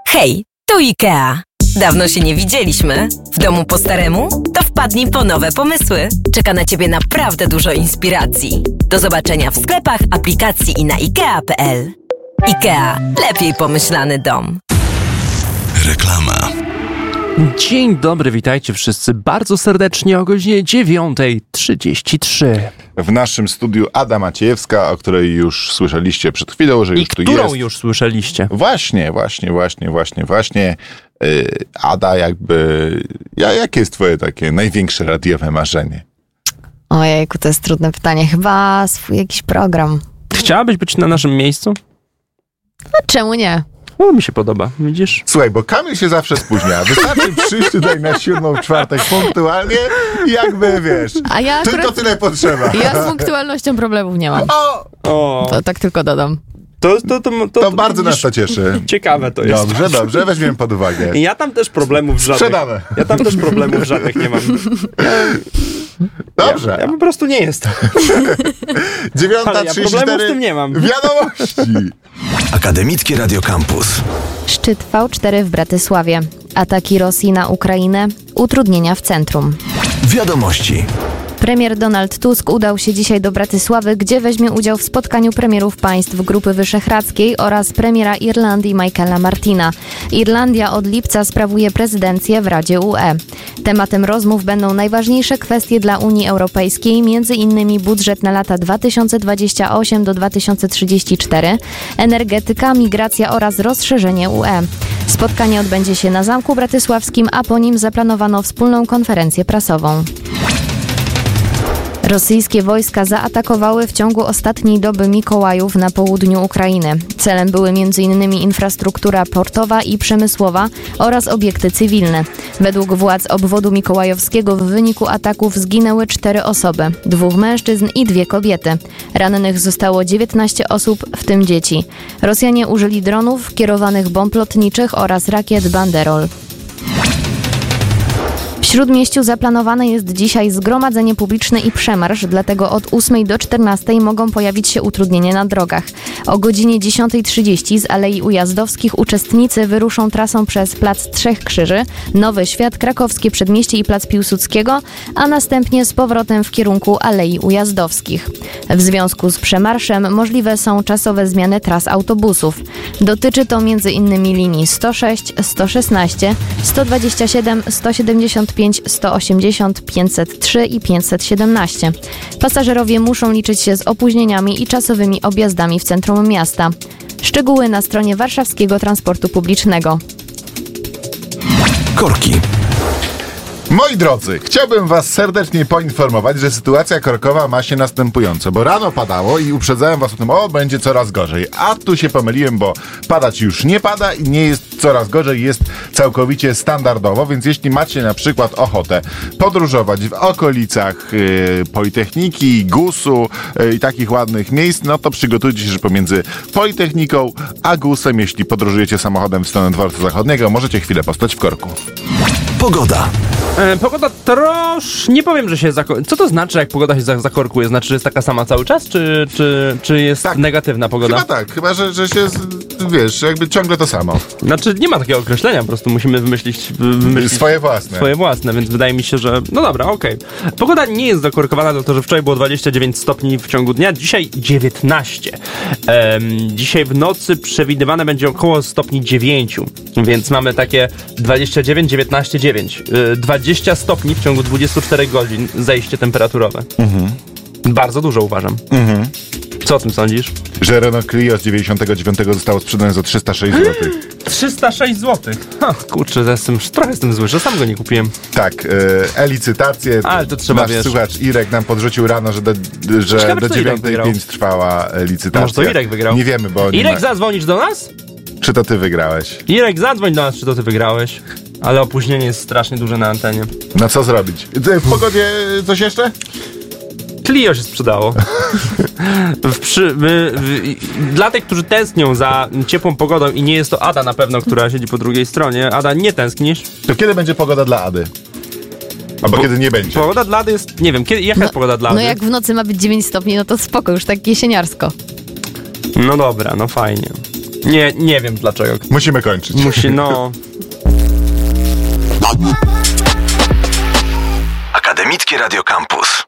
Hej, tu IKEA. Dawno się nie widzieliśmy. W domu po staremu? To wpadnij po nowe pomysły. Czeka na Ciebie naprawdę dużo inspiracji. Do zobaczenia w sklepach, aplikacji i na IKEA.pl. IKEA. Lepiej pomyślany dom. Reklama. Dzień dobry, witajcie wszyscy bardzo serdecznie o godzinie 9:33. W naszym studiu Ada Maciejewska, o której już słyszeliście przed chwilą, że już tu jest. I którą już słyszeliście. Właśnie. Ada, jakie jest twoje takie największe radiowe marzenie? Ojejku, to jest trudne pytanie. Chyba jakiś program. Chciałabyś być na naszym miejscu? No czemu nie? No, mi się podoba, widzisz? Słuchaj, bo Kamil się zawsze spóźnia. Wystarczy przyjść tutaj na 7 w czwartek punktualnie i jakby, wiesz, A ja tylko tyle potrzeba. Ja z punktualnością problemów nie mam. To tak tylko dodam. To bardzo nas to cieszy. Ciekawe to jest. Dobrze, weźmiemy pod uwagę. Ja tam też problemów żadnych. Sprzedamy. Ja tam też problemów żadnych nie mam. Dobrze. Ja po prostu nie jestem. 9:34. Ale ja problemu z tym nie mam. Wiadomości. Akademickie Radio Campus. Szczyt V4 w Bratysławie. Ataki Rosji na Ukrainę. Utrudnienia w centrum. Wiadomości. Premier Donald Tusk udał się dzisiaj do Bratysławy, gdzie weźmie udział w spotkaniu premierów państw Grupy Wyszehradzkiej oraz premiera Irlandii Michaela Martina. Irlandia od lipca sprawuje prezydencję w Radzie UE. Tematem rozmów będą najważniejsze kwestie dla Unii Europejskiej, m.in. budżet na lata 2028 do 2034, energetyka, migracja oraz rozszerzenie UE. Spotkanie odbędzie się na Zamku Bratysławskim, a po nim zaplanowano wspólną konferencję prasową. Rosyjskie wojska zaatakowały w ciągu ostatniej doby Mikołajów na południu Ukrainy. Celem były m.in. infrastruktura portowa i przemysłowa oraz obiekty cywilne. Według władz obwodu mikołajowskiego w wyniku ataków zginęły 4 osoby, 2 mężczyzn i 2 kobiety. Rannych zostało 19 osób, w tym dzieci. Rosjanie użyli dronów, kierowanych bomb lotniczych oraz rakiet Banderol. W Śródmieściu zaplanowane jest dzisiaj zgromadzenie publiczne i przemarsz, dlatego od 8 do 14 mogą pojawić się utrudnienia na drogach. O godzinie 10:30 z Alei Ujazdowskich uczestnicy wyruszą trasą przez Plac Trzech Krzyży, Nowy Świat, Krakowskie Przedmieście i Plac Piłsudskiego, a następnie z powrotem w kierunku Alei Ujazdowskich. W związku z przemarszem możliwe są czasowe zmiany tras autobusów. Dotyczy to m.in. linii 106, 116, 127, 175, 180, 503 i 517. Pasażerowie muszą liczyć się z opóźnieniami i czasowymi objazdami w centrum miasta. Szczegóły na stronie Warszawskiego Transportu Publicznego. Korki. Moi drodzy, chciałbym was serdecznie poinformować, że sytuacja korkowa ma się następująco, bo rano padało i uprzedzałem was o tym, będzie coraz gorzej, a tu się pomyliłem, bo padać już nie pada i nie jest coraz gorzej, jest całkowicie standardowo, więc jeśli macie na przykład ochotę podróżować w okolicach Politechniki, GUS-u i takich ładnych miejsc, no to przygotujcie się, że pomiędzy Politechniką a GUS-em, jeśli podróżujecie samochodem w stronę Dworca Zachodniego, możecie chwilę postać w korku. Pogoda. Pogoda nie powiem, że się Co to znaczy, jak pogoda się zakorkuje? Znaczy, że jest taka sama cały czas, czy jest tak, negatywna pogoda? Chyba tak, chyba, że się, wiesz, jakby ciągle to samo. Znaczy, nie ma takiego określenia, po prostu musimy wymyślić swoje własne, więc wydaje mi się, że no dobra, okej. Pogoda nie jest zakorkowana, dlatego że wczoraj było 29 stopni w ciągu dnia, dzisiaj 19. Dzisiaj w nocy przewidywane będzie około stopni 9, więc mamy takie 29, 19, 9. 20 stopni w ciągu 24 godzin zejście temperaturowe. Bardzo dużo, uważam. Co o tym sądzisz? Że Renault Clio z 99 zostało sprzedane za 306 zł. 306 zł? Kurczę, trochę jestem zły, że sam go nie kupiłem. Tak, e-licytację. Ale to trzeba, nasz słuchacz Irek nam podrzucił rano, że do 9:05 trwała licytacja. Może to Irek wygrał? Nie wiemy, bo Irek, zadzwonisz do nas? Czy to ty wygrałeś? Irek, zadzwoń do nas, czy to ty wygrałeś. Ale opóźnienie jest strasznie duże na antenie. No co zrobić? W pogodzie coś jeszcze? Clio się sprzedało. Dla tych, którzy tęsknią za ciepłą pogodą i nie jest to Ada na pewno, która siedzi po drugiej stronie. Ada, nie tęsknisz? To kiedy będzie pogoda dla Ady? Albo kiedy nie będzie? Pogoda dla Ady jest... Nie wiem, jaka jest pogoda dla Ady? No jak w nocy ma być 9 stopni, no to spoko, już tak jesieniarsko. No dobra, no fajnie. Nie wiem dlaczego. Musimy kończyć. Akademickie Radio Campus.